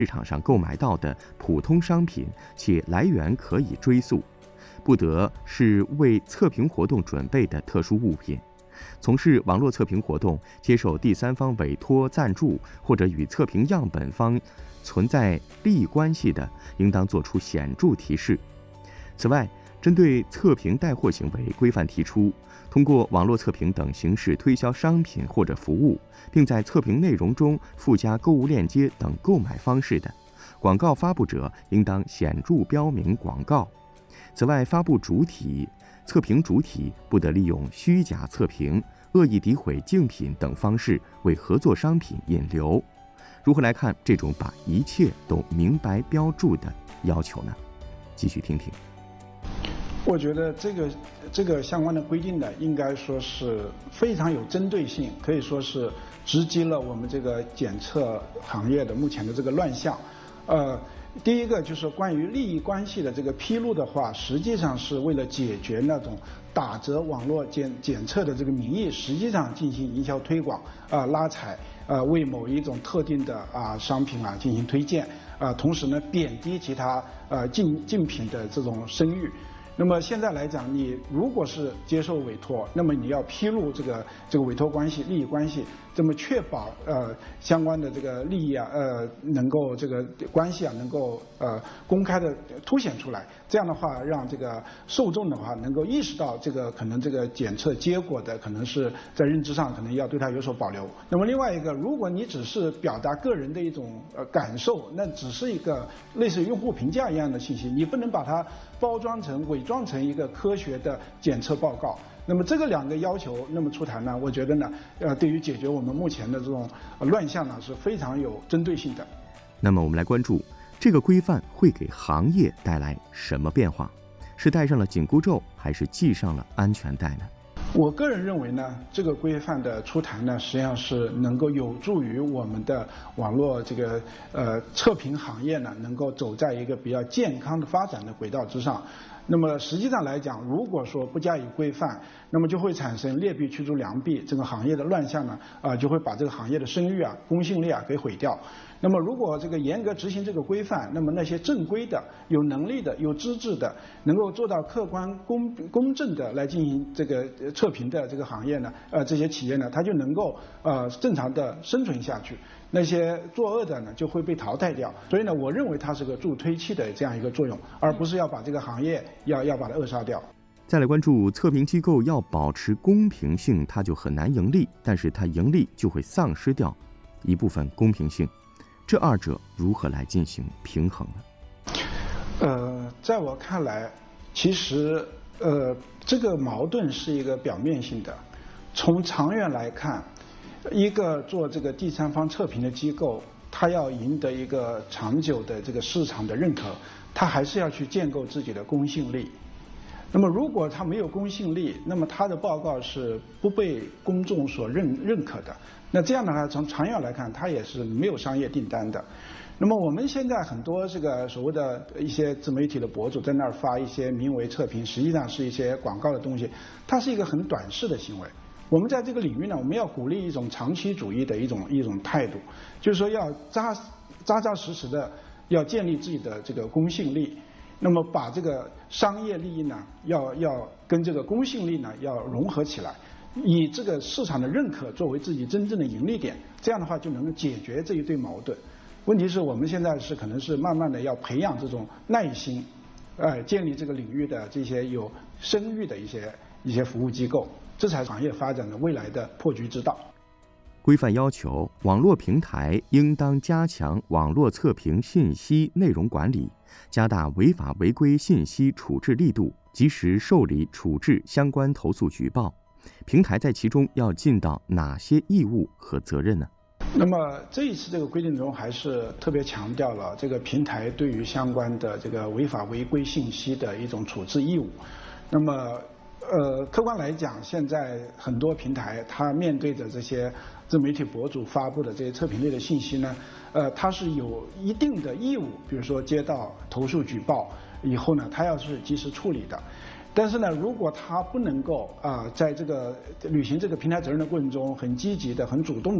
市场上购买到的普通商品，且来源可以追溯，不得是为测评活动准备的特殊物品。从事网络测评活动，接受第三方委托赞助或者与测评样本方存在利益关系的，应当作出显著提示。此外，针对测评带货行为，规范提出，通过网络测评等形式推销商品或者服务，并在测评内容中附加购物链接等购买方式的，广告发布者应当显著标明广告。此外，测评主体不得利用虚假测评、恶意诋毁竞品等方式为合作商品引流。如何来看这种把一切都明白标注的要求呢？继续听听。 我觉得这个相关的规定呢，应该说是非常有针对性，可以说是直击了我们这个检测行业的目前的这个乱象。第一个就是关于利益关系的这个披露的话，实际上是为了解决那种打着网络检测的这个名义，实际上进行营销推广拉踩为某一种特定的商品进行推荐同时呢贬低其他竞品的这种声誉。那么现在来讲，你如果是接受委托，那么你要披露这个委托关系、利益关系，这么确保相关的这个利益能够这个关系能够公开的凸显出来。这样的话，让这个受众的话能够意识到这个可能这个检测结果的可能是在认知上可能要对它有所保留。那么另外一个，如果你只是表达个人的一种感受，那只是一个类似于用户评价一样的信息，你不能把它包装成伪装成一个科学的检测报告。那么这个两个要求那么出台呢，我觉得呢对于解决我们目前的这种乱象呢是非常有针对性的。 那么我们来关注这个规范会给行业带来什么变化？是戴上了紧箍咒，还是系上了安全带呢？ 我个人认为呢，这个规范的出台呢，实际上是能够有助于我们的网络这个测评行业呢，能够走在一个比较健康的发展的轨道之上。那么实际上来讲，如果说不加以规范，那么就会产生劣币驱逐良币，这个行业的乱象呢，就会把这个行业的声誉公信力给毁掉。那么如果这个严格执行这个规范，那么那些正规的、有能力的、有资质的，能够做到客观公正的来进行这个测评的这个行业呢，这些企业呢，它就能够正常的生存下去。那些作恶的呢，就会被淘汰掉。所以呢，我认为它是个助推器的这样一个作用，而不是要把这个行业要把它扼杀掉。 再来关注测评机构要保持公平性，它就很难盈利，但是它盈利就会丧失掉一部分公平性。这二者如何来进行平衡呢？ 在我看来，其实这个矛盾是一个表面性的。从长远来看，一个做这个第三方测评的机构，它要赢得一个长久的这个市场的认可，它还是要去建构自己的公信力。那么如果它没有公信力，那么它的报告是不被公众所认可的。那这样的话，从长远来看，它也是没有商业订单的。那么我们现在很多这个所谓的一些自媒体的博主在那儿发一些名为测评，实际上是一些广告的东西，它是一个很短视的行为。我们在这个领域呢，我们要鼓励一种长期主义的一种态度，就是说要扎实实的要建立自己的这个公信力。那么把这个商业利益呢，要跟这个公信力呢要融合起来，以这个市场的认可作为自己真正的盈利点，这样的话就能够解决这一对矛盾。问题是我们现在可能是慢慢的要培养这种耐心，建立这个领域的这些有声誉的一些服务机构，这才是行业发展的未来的破局之道。 规范要求，网络平台应当加强网络测评信息内容管理，加大违法违规信息处置力度，及时受理处置相关投诉举报。平台在其中要尽到哪些义务和责任呢？ 那么这一次这个规定中还是特别强调了这个平台对于相关的这个违法违规信息的一种处置义务。那么客观来讲，现在很多平台它面对着这些自媒体博主发布的这些测评类的信息呢，它是有一定的义务，比如说接到投诉举报以后呢，它要是及时处理的。但是呢，如果他不能够在这个履行这个平台责任的过程中，很积极的、很主动的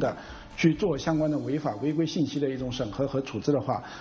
去做相关的违法违规信息的一种审核和处置的话，